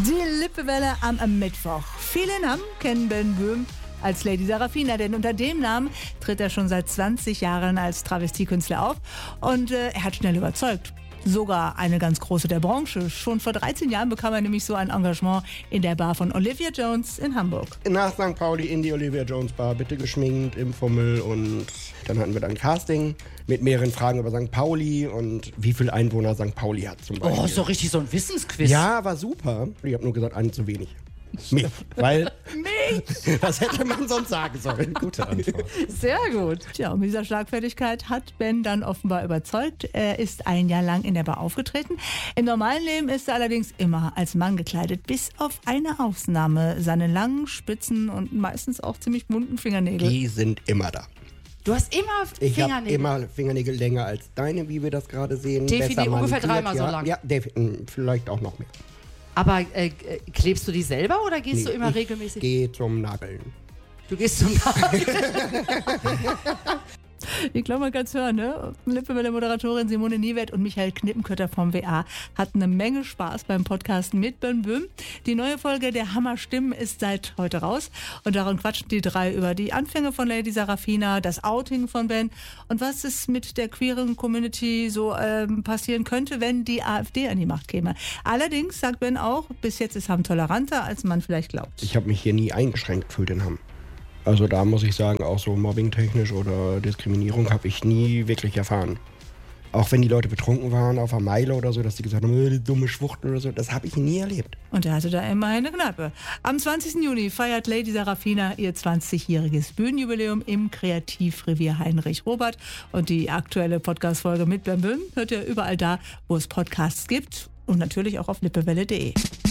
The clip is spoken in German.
Die Lippewelle am Mittwoch. Viele Namen kennen Ben Böhm als Lady Sarafina, denn unter dem Namen tritt er schon seit 20 Jahren als Travestiekünstler auf und er hat schnell überzeugt. Sogar eine ganz große der Branche. Schon vor 13 Jahren bekam er nämlich so ein Engagement in der Bar von Olivia Jones in Hamburg. Nach St. Pauli in die Olivia Jones Bar, bitte geschminkt, im Fummel, und dann hatten wir dann Casting mit mehreren Fragen über St. Pauli und wie viele Einwohner St. Pauli hat zum Beispiel. Oh, so richtig so ein Wissensquiz. Ja, war super. Ich habe nur gesagt, einen zu wenig. Mich, weil... Mich? Was hätte man sonst sagen sollen? Gute Antwort. Sehr gut. Tja, und mit dieser Schlagfertigkeit hat Ben dann offenbar überzeugt. Er ist ein Jahr lang in der Bar aufgetreten. Im normalen Leben ist er allerdings immer als Mann gekleidet, bis auf eine Ausnahme. Seine langen, spitzen und meistens auch ziemlich bunten Fingernägel. Die sind immer da. Du hast immer Ich habe Fingernägel. immer Fingernägel länger als deine, wie wir das gerade sehen. Definitiv Besser ungefähr manipuliert, dreimal so lang. Ja, vielleicht auch noch mehr. Aber klebst du die selber oder gehst du immer ich regelmäßig? Gehe zum Nageln. Du gehst zum Nagel. Ich glaube, man kann es hören, ne? Lippewelle-Moderatorin Simone Niewert und Michael Knippenkötter vom WA hatten eine Menge Spaß beim Podcasten mit Ben Böhm. Die neue Folge der Hammer-Stimmen ist seit heute raus und darin quatschen die drei über die Anfänge von Lady Sarafina, das Outing von Ben und was es mit der queeren Community so passieren könnte, wenn die AfD an die Macht käme. Allerdings sagt Ben auch, bis jetzt ist Hamm toleranter, als man vielleicht glaubt. Ich habe mich hier nie eingeschränkt gefühlt in Hamm. Also da muss ich sagen, auch so mobbingtechnisch oder Diskriminierung habe ich nie wirklich erfahren. Auch wenn die Leute betrunken waren auf der Meile oder so, dass die gesagt haben, die dumme Schwuchtel oder so, das habe ich nie erlebt. Und er hatte da immerhin eine Kneipe. Am 20. Juni feiert Lady Sarafina ihr 20-jähriges Bühnenjubiläum im Kreativrevier Heinrich Robert. Und die aktuelle Podcast-Folge mit Ben Böhm hört ihr überall da, wo es Podcasts gibt und natürlich auch auf lippewelle.de.